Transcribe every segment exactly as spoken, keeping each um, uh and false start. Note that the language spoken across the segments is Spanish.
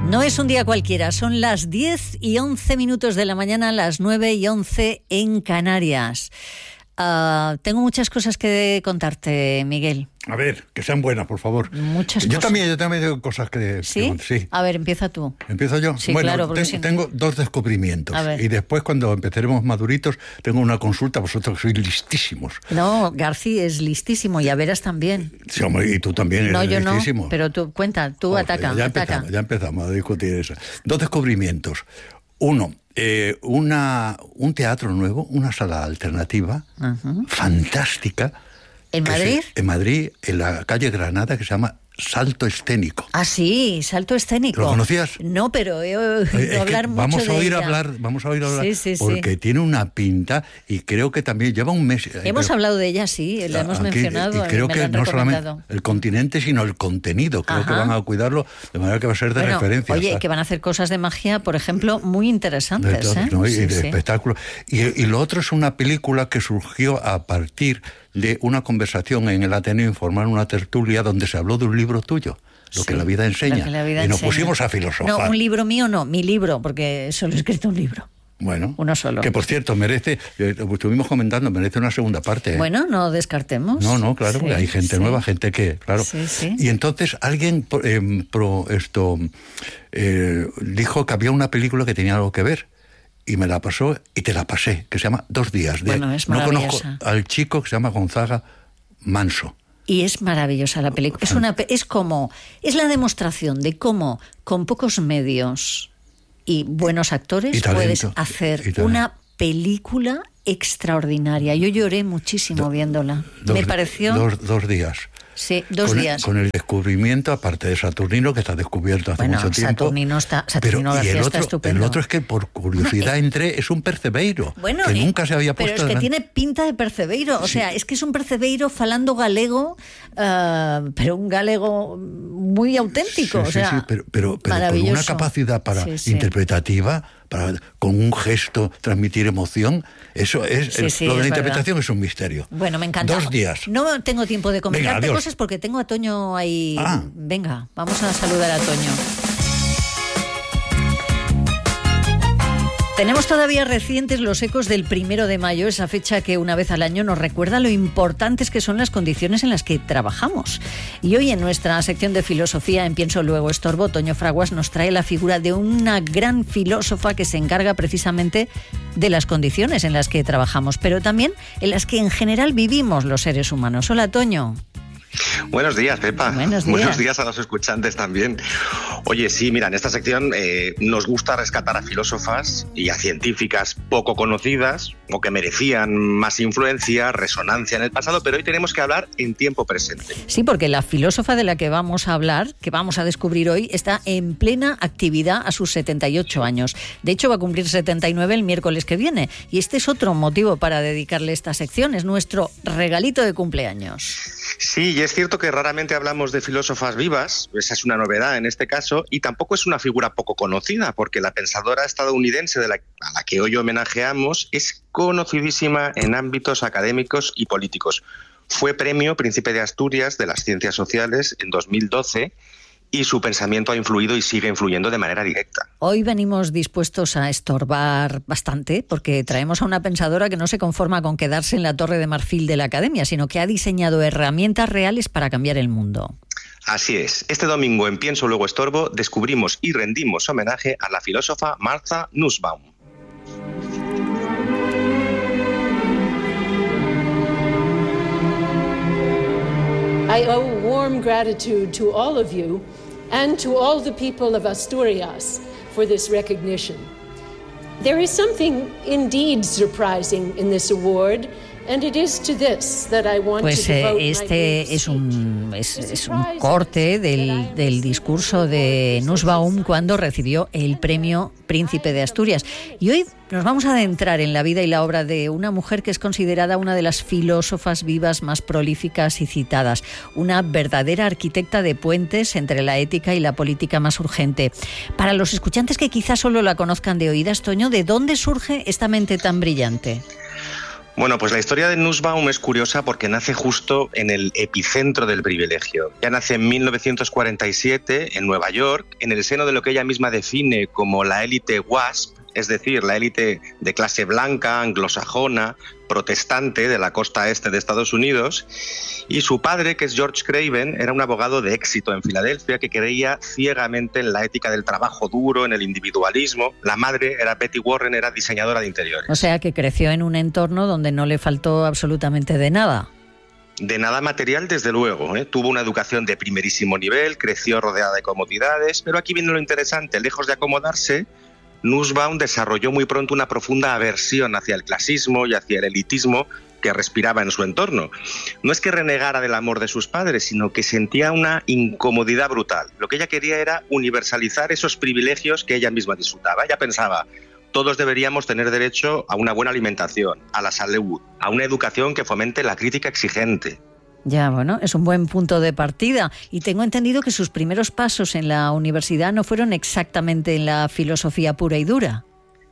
No es un día cualquiera, son las diez y once minutos de la mañana, las nueve y once en Canarias. Uh, tengo muchas cosas que contarte, Miguel. A ver, que sean buenas, por favor. Muchas yo cosas. También, yo también tengo cosas que... ¿Sí? Que, sí. A ver, empieza tú. ¿Empiezo yo? Sí, bueno, claro, porque tengo, si... tengo dos descubrimientos. A ver. Y después, cuando empezaremos maduritos, tengo una consulta, vosotros que sois listísimos. No, García es listísimo y Averas también. Sí, hombre, y tú también eres no, yo listísimo. No, pero tú, cuenta, tú Joder, ataca, ya ataca. Empezamos, ya empezamos a discutir eso. Dos descubrimientos. Uno, eh, una, un teatro nuevo, una sala alternativa, uh-huh. fantástica. ¿En Madrid? Se, en Madrid, en la calle Granada, que se llama Salto Escénico. Ah, sí, Salto Escénico. ¿Lo conocías? No, pero he oído eh, hablar mucho vamos de a oír ella. hablar, vamos a oír hablar, sí, sí, porque sí. tiene una pinta y creo que también lleva un mes. Hemos pero, hablado de ella, sí, la hemos aquí, mencionado. Y creo me que no solamente el continente, sino el contenido. Creo Ajá. que van a cuidarlo de manera que va a ser de bueno, referencia. Oye, ¿sabes? Que van a hacer cosas de magia, por ejemplo, muy interesantes. De todo, ¿eh? ¿no? Y sí, de sí. espectáculo. Y, y lo otro es una película que surgió a partir de una conversación en el Ateneo Informal, una tertulia donde se habló de un libro tuyo. Lo sí, que la vida enseña. La vida y nos enseña. pusimos a filosofar. No, un libro mío no, mi libro, porque solo he escrito un libro. Bueno, uno solo. Que por cierto, merece, eh, lo estuvimos comentando, merece una segunda parte. ¿eh? Bueno, no descartemos. No, no, claro, sí, porque hay gente sí. nueva, gente que, claro. Sí, sí. Y entonces alguien eh, pro esto eh, dijo que había una película que tenía algo que ver. Y me la pasó y te la pasé, que se llama Dos días. De, bueno, es no maravillosa. conozco al chico que se llama Gonzaga Manso. Y es maravillosa la película. Es una es como es la demostración de cómo con pocos medios y buenos actores y talento, puedes hacer y una película extraordinaria. Yo lloré muchísimo do, viéndola. Dos, Me pareció dos, dos días. Sí, dos con días. El, con el descubrimiento, aparte de Saturnino, que está descubierto hace bueno, mucho tiempo. Saturnino está, Saturnino pero, García y el está otro, estupendo. El otro es que por curiosidad entré, es un percebeiro, bueno, que eh, nunca se había puesto. Pero es que delante. tiene pinta de percebeiro, o sí. sea, es que es un percebeiro falando galego, uh, pero un galego muy auténtico, sí, o sea, sí, sí, pero, pero, pero con una capacidad para sí, sí. interpretativa, para con un gesto transmitir emoción, eso es, sí, el, sí, lo de es la interpretación verdad. es un misterio. Bueno, me encanta. Dos días. No tengo tiempo de comentarte Venga, cosas porque tengo a Toño ahí. Ah. Venga, vamos a saludar a Toño. Tenemos todavía recientes los ecos del primero de mayo, esa fecha que una vez al año nos recuerda lo importantes que son las condiciones en las que trabajamos. Y hoy en nuestra sección de filosofía en Pienso Luego Estorbo, Toño Fraguas nos trae la figura de una gran filósofa que se encarga precisamente de las condiciones en las que trabajamos, pero también en las que en general vivimos los seres humanos. Hola, Toño. Buenos días, Pepa. Buenos días. Buenos días a los escuchantes también. Oye, sí, mira, en esta sección eh, nos gusta rescatar a filósofas y a científicas poco conocidas o que merecían más influencia, resonancia en el pasado, pero hoy tenemos que hablar en tiempo presente. Sí, porque la filósofa de la que vamos a hablar, que vamos a descubrir hoy, está en plena actividad a sus setenta y ocho años. De hecho, va a cumplir setenta y nueve el miércoles que viene. Y este es otro motivo para dedicarle esta sección, es nuestro regalito de cumpleaños. Sí, y es cierto que raramente hablamos de filósofas vivas, esa es una novedad en este caso, y tampoco es una figura poco conocida, porque la pensadora estadounidense de la, a la que hoy homenajeamos es conocidísima en ámbitos académicos y políticos. Fue premio Príncipe de Asturias de las Ciencias Sociales en dos mil doce y su pensamiento ha influido y sigue influyendo de manera directa. Hoy venimos dispuestos a estorbar bastante porque traemos a una pensadora que no se conforma con quedarse en la Torre de Marfil de la Academia, sino que ha diseñado herramientas reales para cambiar el mundo. Así es. Este domingo en Pienso Luego Estorbo descubrimos y rendimos homenaje a la filósofa Martha Nussbaum. I owe warm gratitude to all of you and to all the people of Asturias for this recognition. There is something indeed surprising in this award, and it is to this that I want pues to devote eh, este my es un, es, es un corte del, del discurso de Nussbaum cuando recibió el premio Príncipe de Asturias. Y hoy nos vamos a adentrar en la vida y la obra de una mujer que es considerada una de las filósofas vivas más prolíficas y citadas, una verdadera arquitecta de puentes entre la ética y la política más urgente. Para los escuchantes que quizás solo la conozcan de oídas, Toño, ¿de dónde surge esta mente tan brillante? Bueno, pues la historia de Nussbaum es curiosa porque nace justo en el epicentro del privilegio. Ya nace en mil novecientos cuarenta y siete en Nueva York, en el seno de lo que ella misma define como la élite WASP, es decir, la élite de clase blanca, anglosajona, protestante de la costa este de Estados Unidos, y su padre, que es George Craven, era un abogado de éxito en Filadelfia que creía ciegamente en la ética del trabajo duro, en el individualismo. La madre era Betty Warren, era diseñadora de interiores. O sea, que creció en un entorno donde no le faltó absolutamente de nada. De nada material, desde luego, ¿eh? Tuvo una educación de primerísimo nivel, creció rodeada de comodidades, pero aquí viene lo interesante, lejos de acomodarse, Nussbaum desarrolló muy pronto una profunda aversión hacia el clasismo y hacia el elitismo que respiraba en su entorno. No es que renegara del amor de sus padres, sino que sentía una incomodidad brutal. Lo que ella quería era universalizar esos privilegios que ella misma disfrutaba. Ella pensaba, todos deberíamos tener derecho a una buena alimentación, a la salud, a una educación que fomente la crítica exigente. Ya, bueno, es un buen punto de partida. Y tengo entendido que sus primeros pasos en la universidad no fueron exactamente en la filosofía pura y dura.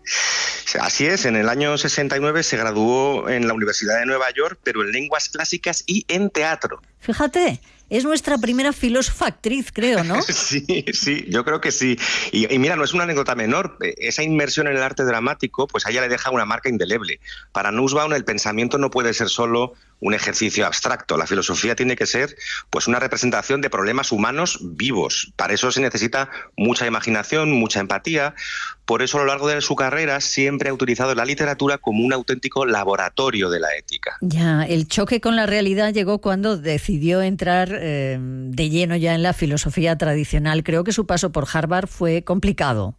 Así es, en el año sesenta y nueve se graduó en la Universidad de Nueva York, pero en lenguas clásicas y en teatro. Fíjate, es nuestra primera filósofa actriz, creo, ¿no? Sí, sí, yo creo que sí. Y, y mira, no es una anécdota menor. Esa inmersión en el arte dramático, pues a ella le deja una marca indeleble. Para Nussbaum el pensamiento no puede ser solo un ejercicio abstracto. La filosofía tiene que ser pues una representación de problemas humanos vivos. Para eso se necesita mucha imaginación, mucha empatía. Por eso a lo largo de su carrera siempre ha utilizado la literatura como un auténtico laboratorio de la ética. Ya, el choque con la realidad llegó cuando decidió entrar eh, de lleno ya en la filosofía tradicional. Creo que su paso por Harvard fue complicado.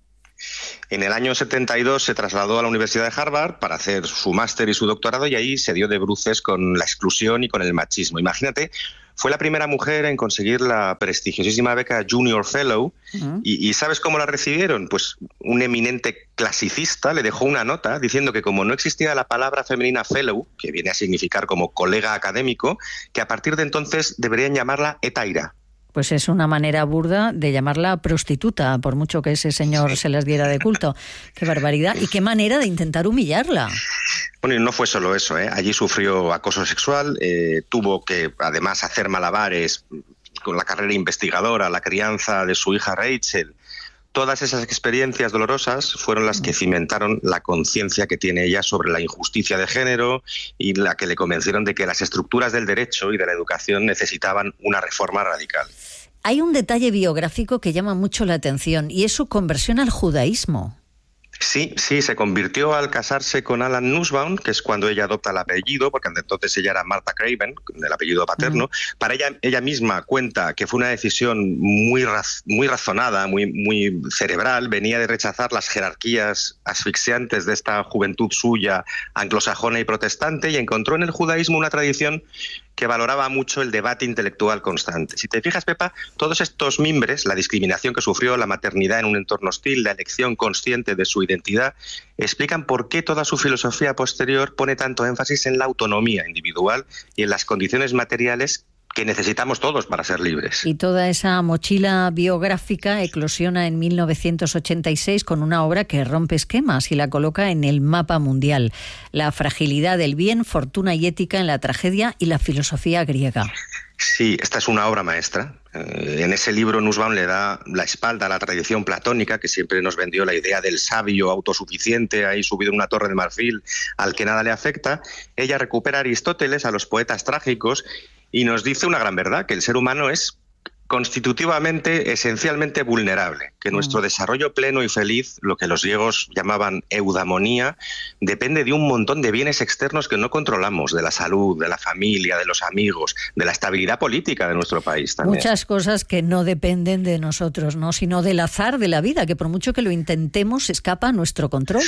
En el año setenta y dos se trasladó a la Universidad de Harvard para hacer su máster y su doctorado y ahí se dio de bruces con la exclusión y con el machismo. Imagínate, fue la primera mujer en conseguir la prestigiosísima beca Junior Fellow. Uh-huh. y, y ¿sabes cómo la recibieron? Pues un eminente clasicista le dejó una nota diciendo que como no existía la palabra femenina fellow, que viene a significar como colega académico, que a partir de entonces deberían llamarla hetaira. Pues es una manera burda de llamarla prostituta, por mucho que ese señor se las diera de culto. ¡Qué barbaridad! Y qué manera de intentar humillarla. Bueno, y no fue solo eso, ¿eh? Allí sufrió acoso sexual, eh, tuvo que además hacer malabares con la carrera investigadora, la crianza de su hija Rachel. Todas esas experiencias dolorosas fueron las que cimentaron la conciencia que tiene ella sobre la injusticia de género y la que le convencieron de que las estructuras del derecho y de la educación necesitaban una reforma radical. Hay un detalle biográfico que llama mucho la atención y es su conversión al judaísmo. Sí, sí, se convirtió al casarse con Alan Nussbaum, que es cuando ella adopta el apellido, porque entonces ella era Martha Craven, el apellido paterno. Mm. Para ella, ella misma cuenta que fue una decisión muy, raz, muy razonada, muy, muy cerebral. Venía de rechazar las jerarquías asfixiantes de esta juventud suya, anglosajona y protestante, y encontró en el judaísmo una tradición que valoraba mucho el debate intelectual constante. Si te fijas, Pepa, todos estos mimbres, la discriminación que sufrió, la maternidad en un entorno hostil, la elección consciente de su identidad, explican por qué toda su filosofía posterior pone tanto énfasis en la autonomía individual y en las condiciones materiales que necesitamos todos para ser libres. Y toda esa mochila biográfica eclosiona en mil novecientos ochenta y seis con una obra que rompe esquemas y la coloca en el mapa mundial. La fragilidad del bien, fortuna y ética en la tragedia y la filosofía griega. Sí, esta es una obra maestra. Eh, en ese libro Nussbaum le da la espalda a la tradición platónica que siempre nos vendió la idea del sabio autosuficiente ahí subido en una torre de marfil al que nada le afecta. Ella recupera a Aristóteles, a los poetas trágicos, y nos dice una gran verdad, que el ser humano es constitutivamente, esencialmente vulnerable, que nuestro desarrollo pleno y feliz, lo que los griegos llamaban eudamonía, depende de un montón de bienes externos que no controlamos, de la salud, de la familia, de los amigos, de la estabilidad política de nuestro país también. Muchas cosas que no dependen de nosotros, ¿no?, sino del azar de la vida, que por mucho que lo intentemos, escapa a nuestro control.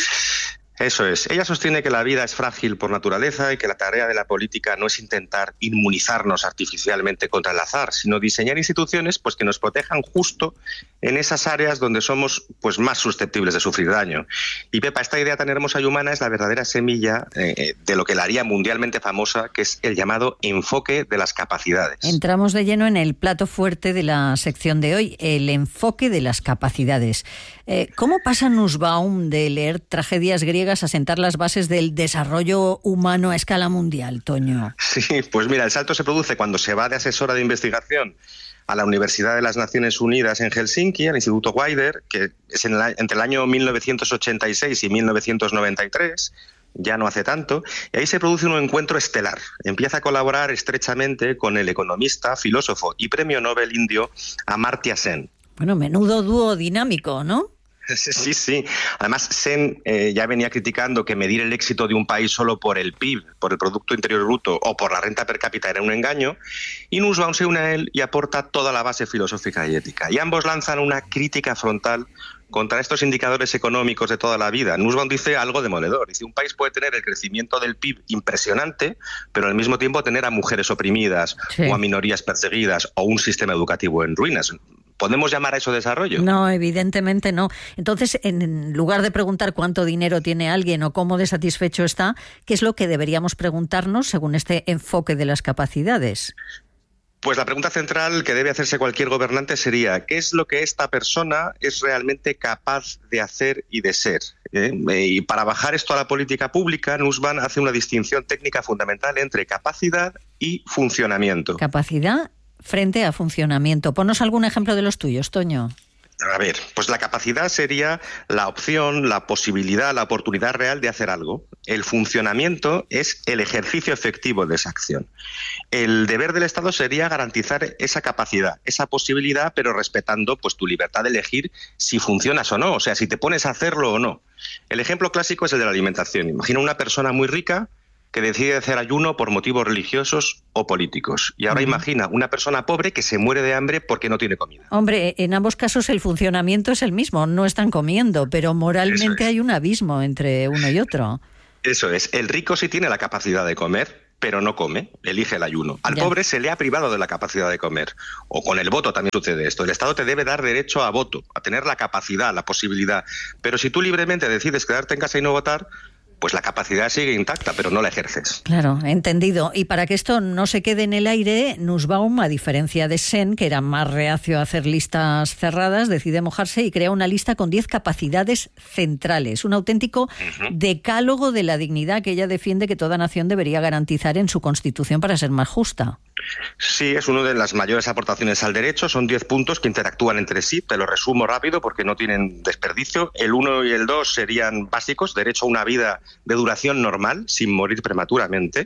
Eso es. Ella sostiene que la vida es frágil por naturaleza y que la tarea de la política no es intentar inmunizarnos artificialmente contra el azar, sino diseñar instituciones pues, que nos protejan justo en esas áreas donde somos pues más susceptibles de sufrir daño. Y Pepa, esta idea tan hermosa y humana es la verdadera semilla eh, de lo que la haría mundialmente famosa, que es el llamado enfoque de las capacidades. Entramos de lleno en el plato fuerte de la sección de hoy, el enfoque de las capacidades. Eh, ¿Cómo pasa Nussbaum de leer tragedias griegas a sentar las bases del desarrollo humano a escala mundial, Toño? Sí, pues mira, el salto se produce cuando se va de asesora de investigación a la Universidad de las Naciones Unidas en Helsinki, al Instituto Wider, que es en la, entre el año mil novecientos ochenta y seis y mil novecientos noventa y tres, ya no hace tanto, y ahí se produce un encuentro estelar. Empieza a colaborar estrechamente con el economista, filósofo y premio Nobel indio Amartya Sen. Bueno, menudo dúo dinámico, ¿no? Sí, sí. Además, Sen eh, ya venía criticando que medir el éxito de un país solo por el P I B, por el Producto Interior Bruto o por la renta per cápita era un engaño, y Nussbaum se une a él y aporta toda la base filosófica y ética. Y ambos lanzan una crítica frontal contra estos indicadores económicos de toda la vida. Nussbaum dice algo demoledor. Dice, un país puede tener el crecimiento del P I B impresionante, pero al mismo tiempo tener a mujeres oprimidas, sí, o a minorías perseguidas, o un sistema educativo en ruinas. ¿Podemos llamar a eso desarrollo? No, evidentemente no. Entonces, en lugar de preguntar cuánto dinero tiene alguien o cómo de satisfecho está, ¿qué es lo que deberíamos preguntarnos según este enfoque de las capacidades? Pues la pregunta central que debe hacerse cualquier gobernante sería, ¿qué es lo que esta persona es realmente capaz de hacer y de ser? ¿Eh? Y para bajar esto a la política pública, Nussbaum hace una distinción técnica fundamental entre capacidad y funcionamiento. Capacidad frente a funcionamiento. Ponos algún ejemplo de los tuyos, Toño. A ver, pues la capacidad sería la opción, la posibilidad, la oportunidad real de hacer algo. El funcionamiento es el ejercicio efectivo de esa acción. El deber del Estado sería garantizar esa capacidad, esa posibilidad, pero respetando pues tu libertad de elegir si funcionas o no, o sea, si te pones a hacerlo o no. El ejemplo clásico es el de la alimentación. Imagina una persona muy rica que decide hacer ayuno por motivos religiosos o políticos. Y ahora uh-huh. imagina una persona pobre que se muere de hambre porque no tiene comida. Hombre, en ambos casos el funcionamiento es el mismo, no están comiendo, pero moralmente es. hay un abismo entre uno y otro. Eso es. El rico sí tiene la capacidad de comer, pero no come, elige el ayuno. Al ya. pobre se le ha privado de la capacidad de comer. O con el voto también sucede esto. El Estado te debe dar derecho a voto, a tener la capacidad, la posibilidad. Pero si tú libremente decides quedarte en casa y no votar, pues la capacidad sigue intacta, pero no la ejerces. Claro, entendido. Y para que esto no se quede en el aire, Nussbaum, a diferencia de Sen, que era más reacio a hacer listas cerradas, decide mojarse y crea una lista con diez capacidades centrales. Un auténtico uh-huh. decálogo de la dignidad que ella defiende que toda nación debería garantizar en su Constitución para ser más justa. Sí, es una de las mayores aportaciones al derecho. Son diez puntos que interactúan entre sí. Te lo resumo rápido porque no tienen desperdicio. El uno y el dos serían básicos. Derecho a una vida de duración normal, sin morir prematuramente.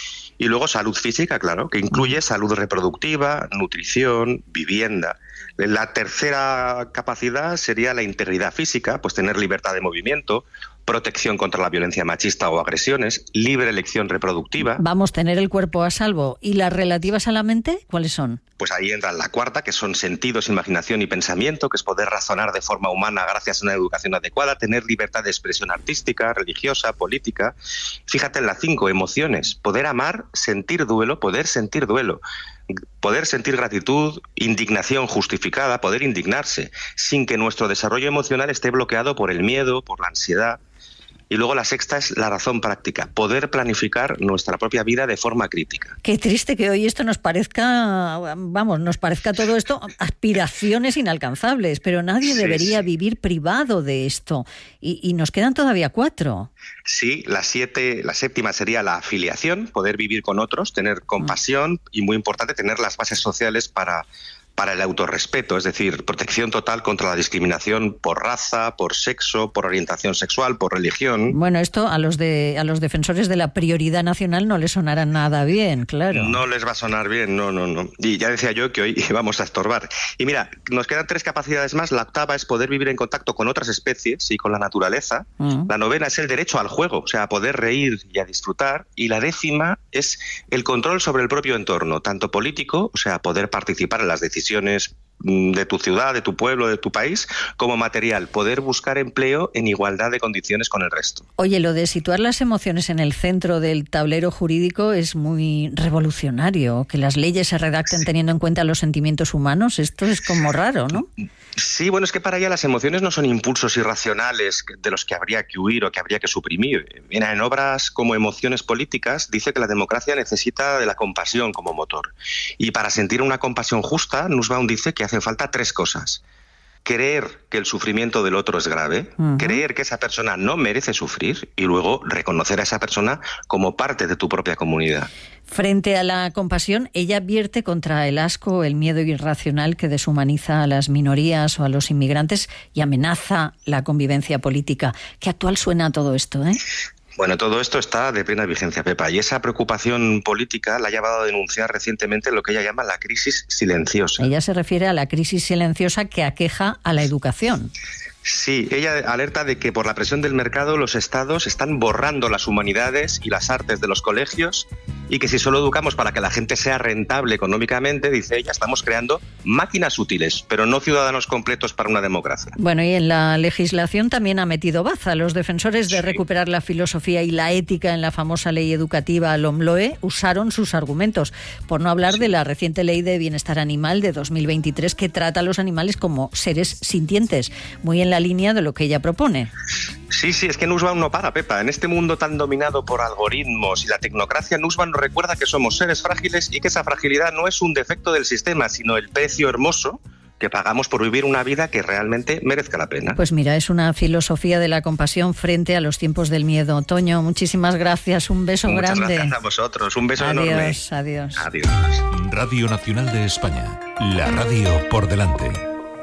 Y luego salud física, claro, que incluye salud reproductiva, nutrición, vivienda. La tercera capacidad sería la integridad física, pues tener libertad de movimiento, protección contra la violencia machista o agresiones, libre elección reproductiva. Vamos, tener el cuerpo a salvo. ¿Y las relativas a la mente, cuáles son? Pues ahí entra la cuarta, que son sentidos, imaginación y pensamiento, que es poder razonar de forma humana gracias a una educación adecuada, tener libertad de expresión artística, religiosa, política. Fíjate en la cinco, emociones, poder amar, sentir duelo, poder sentir duelo. Poder sentir gratitud, indignación justificada, poder indignarse, sin que nuestro desarrollo emocional esté bloqueado por el miedo, por la ansiedad. Y luego la sexta es la razón práctica, poder planificar nuestra propia vida de forma crítica. Qué triste que hoy esto nos parezca, vamos, nos parezca todo esto aspiraciones inalcanzables, pero nadie sí, debería sí. vivir privado de esto. Y, y nos quedan todavía cuatro. Sí, la siete, la séptima sería la afiliación, poder vivir con otros, tener compasión mm. y muy importante tener las bases sociales para para el autorrespeto, es decir, protección total contra la discriminación por raza, por sexo, por orientación sexual, por religión. Bueno, esto a los de a los defensores de la prioridad nacional no les sonará nada bien, claro. No les va a sonar bien, no, no, no. Y ya decía yo que hoy íbamos a estorbar. Y mira, nos quedan tres capacidades más. La octava es poder vivir en contacto con otras especies y con la naturaleza. Uh-huh. La novena es el derecho al juego, o sea, a poder reír y a disfrutar. Y la décima es el control sobre el propio entorno, tanto político, o sea, poder participar en las decisiones de tu ciudad, de tu pueblo, de tu país, como material, poder buscar empleo en igualdad de condiciones con el resto. Oye, lo de situar las emociones en el centro del tablero jurídico es muy revolucionario. Que las leyes se redacten sí. teniendo en cuenta los sentimientos humanos, esto es como raro, ¿no? Sí, bueno, es que para ella las emociones no son impulsos irracionales de los que habría que huir o que habría que suprimir. Mira, en obras como Emociones políticas dice que la democracia necesita de la compasión como motor. Y para sentir una compasión justa, Nussbaum dice que hacen falta tres cosas. Creer que el sufrimiento del otro es grave, uh-huh. creer que esa persona no merece sufrir y luego reconocer a esa persona como parte de tu propia comunidad. Frente a la compasión, ella advierte contra el asco, el miedo irracional que deshumaniza a las minorías o a los inmigrantes y amenaza la convivencia política. ¿Qué actual suena todo esto, eh? Bueno, todo esto está de plena vigencia, Pepa, y esa preocupación política la ha llevado a denunciar recientemente lo que ella llama la crisis silenciosa. Ella se refiere a la crisis silenciosa que aqueja a la educación. Sí, ella alerta de que por la presión del mercado los estados están borrando las humanidades y las artes de los colegios y que si solo educamos para que la gente sea rentable económicamente, dice ella, estamos creando máquinas útiles, pero no ciudadanos completos para una democracia. Bueno, y en la legislación también ha metido baza. Los defensores de sí. recuperar la filosofía y la ética en la famosa ley educativa LOMLOE usaron sus argumentos, por no hablar sí. de la reciente ley de bienestar animal de dos mil veintitrés que trata a los animales como seres sintientes, muy en la línea de lo que ella propone. Sí, sí, es que Nussbaum no para, Pepa. En este mundo tan dominado por algoritmos y la tecnocracia, Nussbaum nos recuerda que somos seres frágiles y que esa fragilidad no es un defecto del sistema, sino el precio hermoso que pagamos por vivir una vida que realmente merezca la pena. Pues mira, es una filosofía de la compasión frente a los tiempos del miedo. Toño, muchísimas gracias, un beso Muchas grande. Muchas gracias a vosotros, un beso adiós, enorme. Adiós, adiós. Radio Nacional de España, la radio por delante.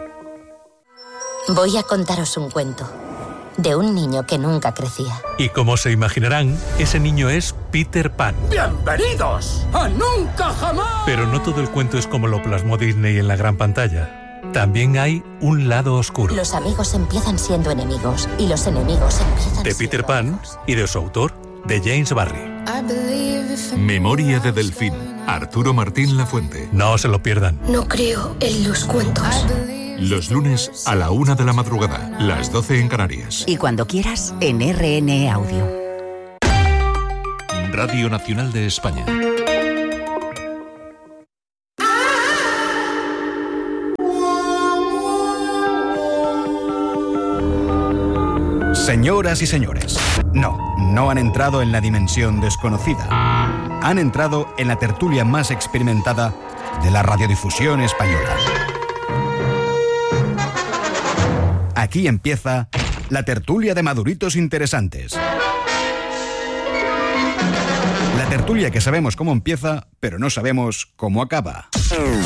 Voy a contaros un cuento de un niño que nunca crecía. Y como se imaginarán, ese niño es Peter Pan. ¡Bienvenidos a Nunca Jamás! Pero no todo el cuento es como lo plasmó Disney en la gran pantalla. También hay un lado oscuro. Los amigos empiezan siendo enemigos y los enemigos empiezan de siendo Peter Pan amigos. Y de su autor, de James Barrie. Memoria de Delfín, Arturo Martín Lafuente. No se lo pierdan. No creo en los cuentos. Los lunes a la una de la madrugada, las doce en Canarias. Y cuando quieras, en R N E Audio. Radio Nacional de España. Señoras y señores, no, no han entrado en la dimensión desconocida. Han entrado en la tertulia más experimentada de la radiodifusión española. Aquí empieza la tertulia de maduritos interesantes. La tertulia que sabemos cómo empieza, pero no sabemos cómo acaba.